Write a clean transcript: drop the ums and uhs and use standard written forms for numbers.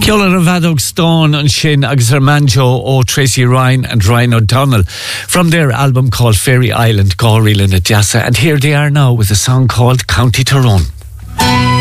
Ceolar Vadog Stone and Shin agus Manjo O Tracy Ryan and Ryan O'Donnell from their album called Fairy Island, Gauril and Jassa, and here they are now with a song called County Tyrone.